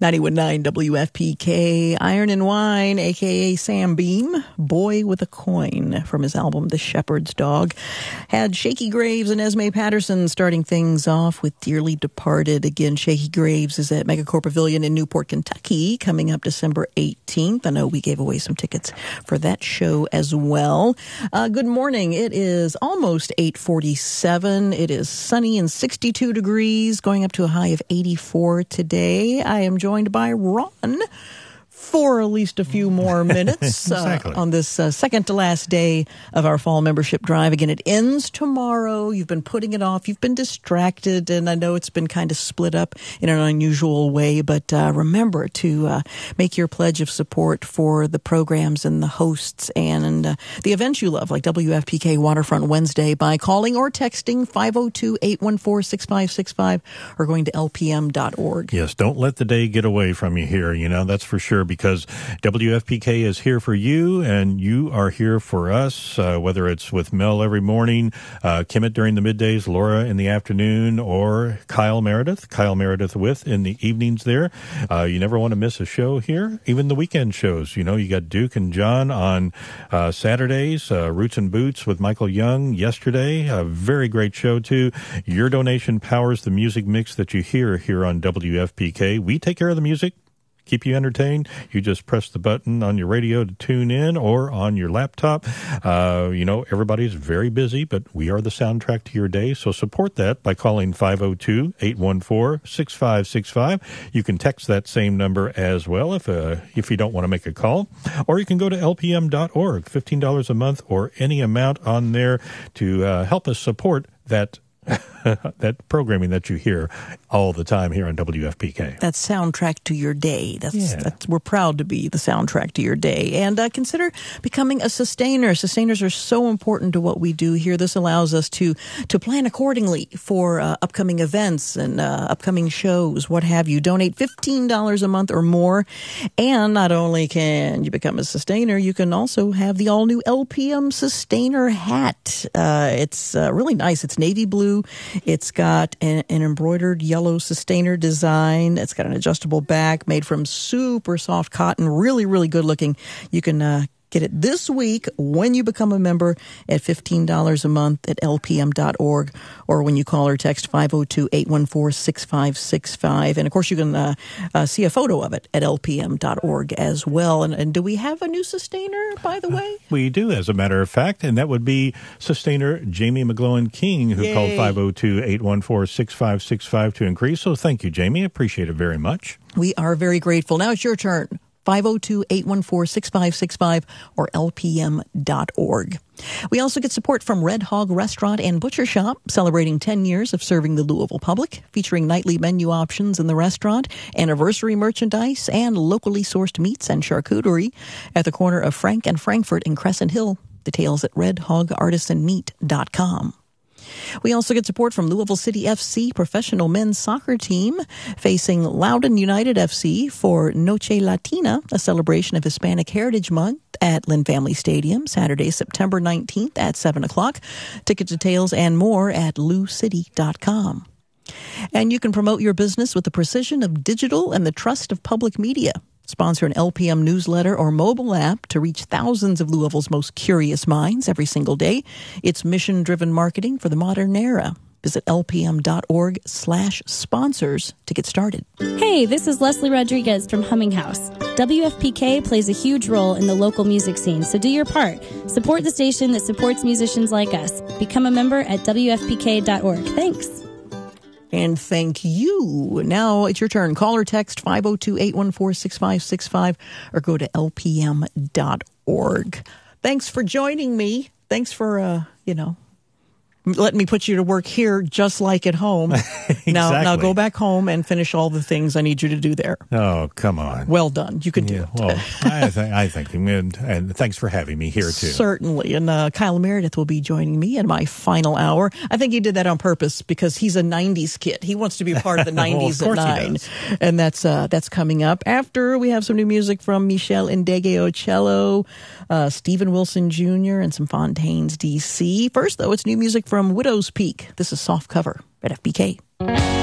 91.9 WFPK, Iron and Wine, a.k.a. Sam Beam, Boy with a Coin, from his album The Shepherd's Dog. Had Shaky Graves and Esme Patterson starting things off with Dearly Departed. Again, Shaky Graves is at Megacorp Pavilion in Newport, Kentucky, coming up December 18th. I know we gave away some tickets for that show as well. Good morning. It is almost 8:47. It is sunny and 62 degrees, going up to a high of 84 today. I am joined by Ron for at least a few more minutes on this second to last day of our fall membership drive. Again, it ends tomorrow. You've been putting it off. You've been distracted, and I know it's been kind of split up in an unusual way, but remember to make your pledge of support for the programs and the hosts and the events you love, like WFPK Waterfront Wednesday, by calling or texting 502-814-6565 or going to lpm.org. Yes, don't let the day get away from you here, that's for sure, because WFPK is here for you, and you are here for us, whether it's with Mel every morning, Kimmett during the middays, Laura in the afternoon, or Kyle Meredith with in the evenings there. You never want to miss a show here, even the weekend shows. You got Duke and John on Saturdays, Roots and Boots with Michael Young yesterday, a very great show too. Your donation powers the music mix that you hear here on WFPK. We take care of the music, keep you entertained. You just press the button on your radio to tune in or on your laptop. Everybody's very busy, but we are the soundtrack to your day. So support that by calling 502-814-6565. You can text that same number as well if you don't want to make a call. Or you can go to lpm.org, $15 a month or any amount on there to help us support that that programming that you hear all the time here on WFPK. That soundtrack to your day. That's we're proud to be the soundtrack to your day. And consider becoming a sustainer. Sustainers are so important to what we do here. This allows us to plan accordingly for upcoming events and upcoming shows, what have you. Donate $15 a month or more. And not only can you become a sustainer, you can also have the all-new LPM Sustainer hat. It's really nice. It's navy blue. It's got an embroidered yellow sustainer design. It's got an adjustable back made from super soft cotton. Really, really good looking. You can get it this week when you become a member at $15 a month at lpm.org, or when you call or text 502-814-6565. And of course, you can see a photo of it at lpm.org as well. And do we have a new sustainer, by the way? We do, as a matter of fact, and that would be sustainer Jamie McGlowan King, who called 502-814-6565 to increase. So thank you, Jamie. Appreciate it very much. We are very grateful. Now it's your turn. 502-814-6565 or lpm.org. We also get support from Red Hog Restaurant and Butcher Shop, celebrating 10 years of serving the Louisville public, featuring nightly menu options in the restaurant, anniversary merchandise, and locally sourced meats and charcuterie at the corner of Frank and Frankfurt in Crescent Hill. Details at redhogartisanmeat.com. We also get support from Louisville City FC professional men's soccer team, facing Loudoun United FC for Noche Latina, a celebration of Hispanic Heritage Month at Lynn Family Stadium, Saturday, September 19th at 7 o'clock. Ticket details and more at loucity.com. And you can promote your business with the precision of digital and the trust of public media. Sponsor an LPM newsletter or mobile app to reach thousands of Louisville's most curious minds every single day. It's mission-driven marketing for the modern era. Visit lpm.org/sponsors to get started. Hey, this is Leslie Rodriguez from Humming House. WFPK plays a huge role in the local music scene, so do your part. Support the station that supports musicians like us. Become a member at WFPK.org. Thanks. And thank you. Now it's your turn. Call or text 502-814-6565 or go to lpm.org. Thanks for joining me. Thanks for, letting me put you to work here just like at home. Exactly. Now go back home and finish all the things I need you to do there. Oh, come on. Well done. You can do it. Well, I think, and thanks for having me here, too. Certainly. And Kyle Meredith will be joining me in my final hour. I think he did that on purpose because he's a 90s kid. He wants to be a part of the 90s well, of at 9. And that's coming up. After, we have some new music from Michelle Ndegeocello, Stephen Wilson Jr., and some Fontaines, D.C. First, though, it's new music from Widow's Peak. This is Soft Cover at FBK.